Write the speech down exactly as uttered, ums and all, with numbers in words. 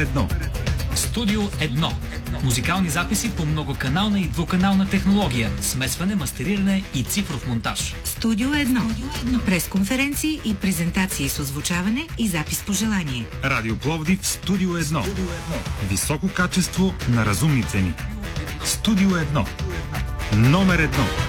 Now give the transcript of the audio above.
едно. Студио едно. Музикални записи по многоканална и двуканална технология, смесване, мастериране и цифров монтаж. Студио едно. Пресконференции и презентации с озвучаване и запис по желание. Радио Пловдив, Студио едно. Високо качество на разумни цени. Студио едно. Номер едно.